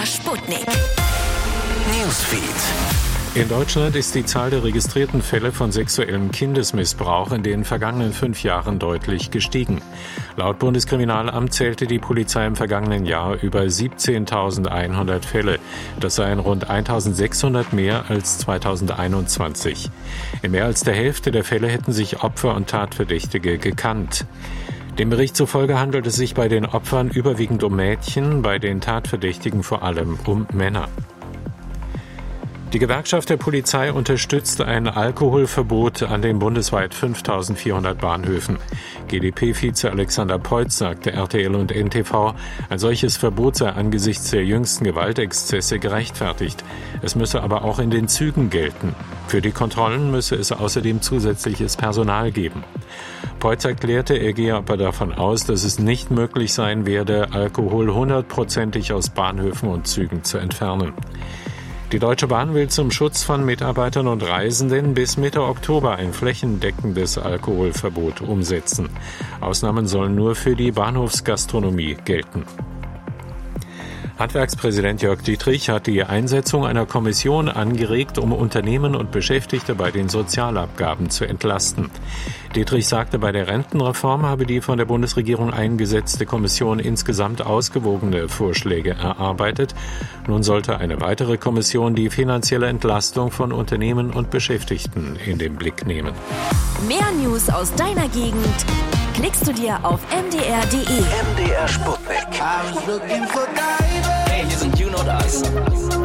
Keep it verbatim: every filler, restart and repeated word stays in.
Sputnik. Newsfeed. In Deutschland ist die Zahl der registrierten Fälle von sexuellem Kindesmissbrauch in den vergangenen fünf Jahren deutlich gestiegen. Laut Bundeskriminalamt zählte die Polizei im vergangenen Jahr über siebzehntausendeinhundert Fälle. Das seien rund eintausendsechshundert mehr als zweitausendeinundzwanzig. In mehr als der Hälfte der Fälle hätten sich Opfer und Tatverdächtige gekannt. Dem Bericht zufolge handelt es sich bei den Opfern überwiegend um Mädchen, bei den Tatverdächtigen vor allem um Männer. Die Gewerkschaft der Polizei unterstützt ein Alkoholverbot an den bundesweit fünftausendvierhundert Bahnhöfen. G d P-Vize Alexander Peutz sagte R T L und N T V, ein solches Verbot sei angesichts der jüngsten Gewaltexzesse gerechtfertigt. Es müsse aber auch in den Zügen gelten. Für die Kontrollen müsse es außerdem zusätzliches Personal geben. Peutz erklärte, er gehe aber davon aus, dass es nicht möglich sein werde, Alkohol hundertprozentig aus Bahnhöfen und Zügen zu entfernen. Die Deutsche Bahn will zum Schutz von Mitarbeitern und Reisenden bis Mitte Oktober ein flächendeckendes Alkoholverbot umsetzen. Ausnahmen sollen nur für die Bahnhofsgastronomie gelten. Handwerkspräsident Jörg Dietrich hat die Einsetzung einer Kommission angeregt, um Unternehmen und Beschäftigte bei den Sozialabgaben zu entlasten. Dietrich sagte, bei der Rentenreform habe die von der Bundesregierung eingesetzte Kommission insgesamt ausgewogene Vorschläge erarbeitet. Nun sollte eine weitere Kommission die finanzielle Entlastung von Unternehmen und Beschäftigten in den Blick nehmen. Mehr News aus deiner Gegend klickst du dir auf m d r punkt d e. M D R Sputnik. Hey, hier sind You Not Us.